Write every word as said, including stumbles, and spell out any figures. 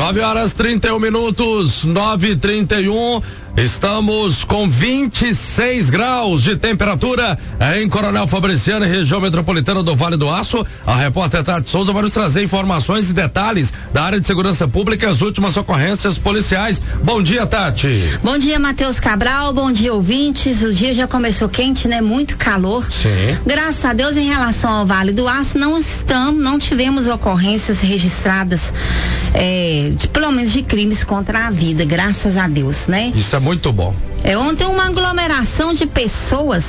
nove horas trinta e um minutos, nove e trinta e um. Estamos com vinte e seis graus de temperatura em Coronel Fabriciano, região metropolitana do Vale do Aço. A repórter Tati Souza vai nos trazer informações e detalhes da área de segurança pública e as últimas ocorrências policiais. Bom dia, Tati. Bom dia, Matheus Cabral. Bom dia, ouvintes. O dia já começou quente, né? Muito calor. Sim. Graças a Deus, em relação ao Vale do Aço, não estamos, não tivemos ocorrências registradas, é, de, pelo menos de crimes contra a vida, graças a Deus, né? Isso é muito bom. É, ontem uma aglomeração de pessoas